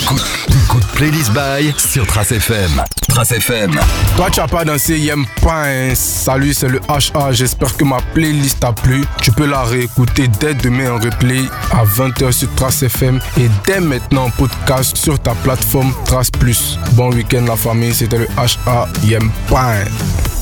T'écoutes Playlist by sur Trace FM. Trace FM. Toi, tu n'as pas dansé, y'aime pas, hein. Salut, c'est le HA. J'espère que ma playlist t'a plu. Tu peux la réécouter dès demain en replay à 20h sur Trace FM et dès maintenant en podcast sur ta plateforme Trace Plus. Bon week-end, la famille. C'était le HA. Y'aime pas, hein.